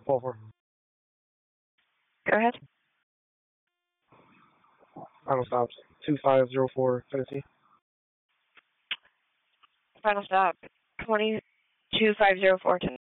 4. Go ahead. Final stops 2504 Tennessee. Final stop 22504 Tennessee.